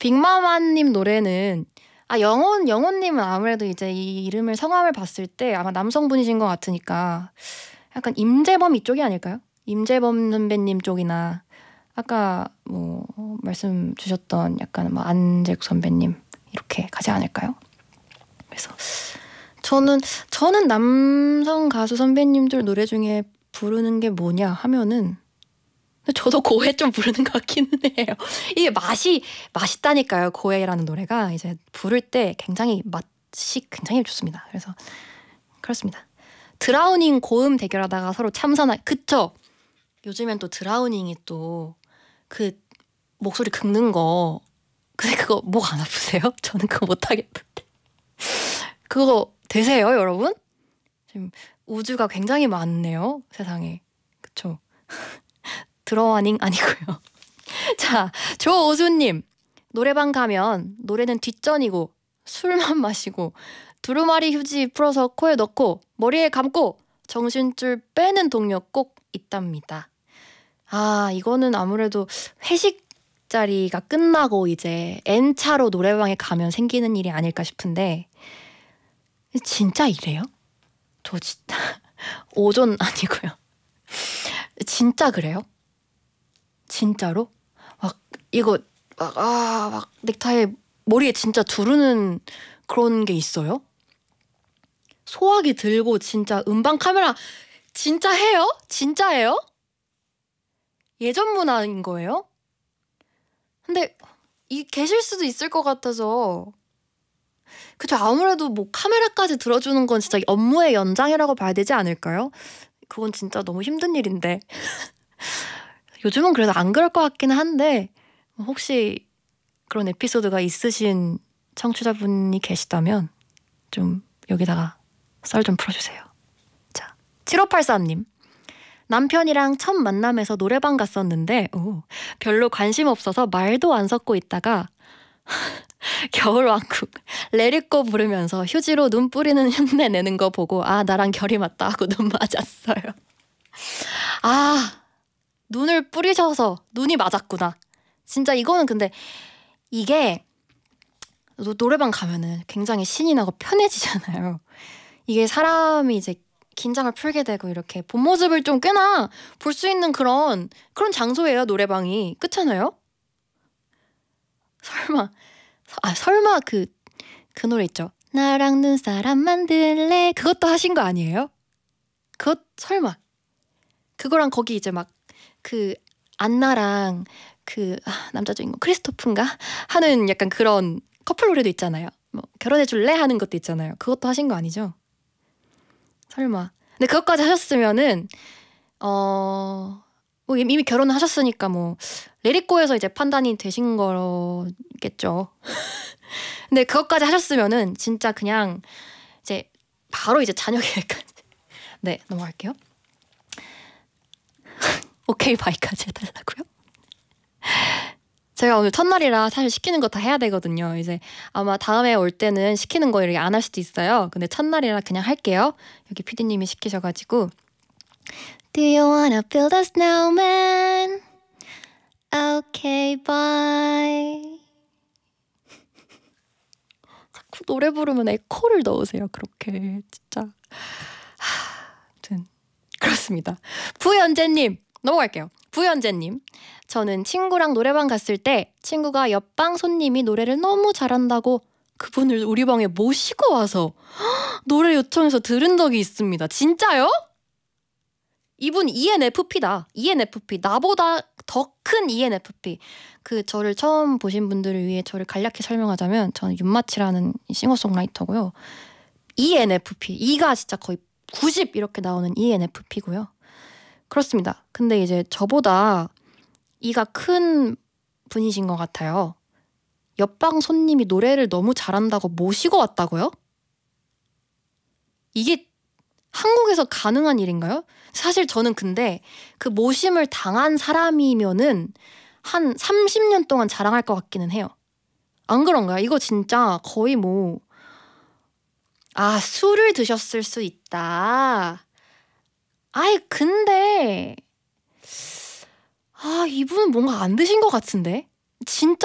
빅마마님 노래는 영혼님은 아무래도 이제 이 이름을 성함을 봤을 때 아마 남성분이신 것 같으니까 약간 임재범 이쪽이 아닐까요? 임재범 선배님 쪽이나 아까 뭐 말씀 주셨던 약간 뭐 안재욱 선배님 이렇게 가지 않을까요? 그래서 저는 남성 가수 선배님들 노래 중에 부르는 게 뭐냐 하면은 저도 고해 좀 부르는 것 같기는 해요. 이게 맛있다니까요. 고해라는 노래가 이제 부를 때 맛이 굉장히 좋습니다. 그래서 그렇습니다. 드라우닝 고음 대결하다가 서로 그쵸? 요즘엔 또 드라우닝이 또 그 목소리 긁는 거 근데 그거 목 안 아프세요? 저는 그거 못하겠는데. 그거 되세요, 여러분? 지금 우주가 굉장히 많네요, 세상에. 그쵸? 드러와닝 아니고요. 자, 조오수님. 노래방 가면 노래는 뒷전이고 술만 마시고 두루마리 휴지 풀어서 코에 넣고 머리에 감고 정신줄 빼는 동료 꼭 있답니다. 이거는 아무래도 회식 자리가 끝나고 이제 N차로 노래방에 가면 생기는 일이 아닐까 싶은데 진짜 이래요? 저 진짜 오존 아니고요. 진짜 그래요? 진짜로? 막 넥타이에 머리에 진짜 두르는 그런 게 있어요? 소화기 들고 진짜 음방 카메라 진짜 해요? 진짜예요? 예전 문화인 거예요? 근데 계실 수도 있을 것 같아서 그쵸. 아무래도 뭐 카메라까지 들어주는 건 진짜 업무의 연장이라고 봐야 되지 않을까요? 그건 진짜 너무 힘든 일인데 요즘은 그래도 안 그럴 것 같기는 한데 혹시 그런 에피소드가 있으신 청취자분이 계시다면 좀 여기다가 썰 좀 풀어주세요. 자, 7583님. 남편이랑 첫 만남에서 노래방 갔었는데 별로 관심 없어서 말도 안 섞고 있다가 겨울왕국 레리꼬 부르면서 휴지로 눈 뿌리는 흉내 내는 거 보고 나랑 결이 맞다 하고 눈 맞았어요. 눈을 뿌리셔서 눈이 맞았구나. 진짜 이거는 근데 이게 노래방 가면은 굉장히 신이 나고 편해지잖아요. 이게 사람이 이제 긴장을 풀게 되고 이렇게 본 모습을 좀 꽤나 볼 수 있는 그런 장소예요, 노래방이. 그렇잖아요? 설마 그 노래 있죠? 나랑 눈사람 만들래. 그것도 하신 거 아니에요? 설마. 그거랑 거기 이제 막 안나랑 남자 주인공 크리스토프인가? 하는 약간 그런 커플 노래도 있잖아요. 뭐 결혼해줄래? 하는 것도 있잖아요. 그것도 하신 거 아니죠? 설마. 근데 그것까지 하셨으면은 뭐 이미 결혼을 하셨으니까 뭐 레리꼬에서 이제 판단이 되신 거겠죠. 근데 그것까지 하셨으면은 진짜 그냥 이제 바로 이제 자녀 계획까지. 네, 넘어갈게요. 오케이 바이까지 해달라고요? 제가 오늘 첫날이라 사실 시키는 거 다 해야 되거든요. 이제 아마 다음에 올 때는 시키는 거 이렇게 안 할 수도 있어요. 근데 첫날이라 그냥 할게요. 여기 PD님이 시키셔가지고 Do you wanna build a snowman? Okay, bye. 자꾸 노래 부르면 에코를 넣으세요. 그렇게 진짜. 아무튼 그렇습니다. 부연재님 넘어갈게요. 부연재님. 저는 친구랑 노래방 갔을 때 친구가 옆방 손님이 노래를 너무 잘한다고 그분을 우리 방에 모시고 와서 노래 요청해서 들은 적이 있습니다. 진짜요? 이분 ENFP다. ENFP. 나보다 더 큰 ENFP. 저를 처음 보신 분들을 위해 저를 간략히 설명하자면 저는 윤마치라는 싱어송라이터고요. ENFP. E가 진짜 거의 90 이렇게 나오는 ENFP고요. 그렇습니다. 근데 이제 저보다 E가 큰 분이신 것 같아요. 옆방 손님이 노래를 너무 잘한다고 모시고 왔다고요? 이게 한국에서 가능한 일인가요? 사실 저는 근데 그 모심을 당한 사람이면은 한 30년 동안 자랑할 것 같기는 해요. 안 그런가요? 이거 진짜 거의 뭐 술을 드셨을 수 있다. 근데 이분은 뭔가 안 드신 것 같은데? 진짜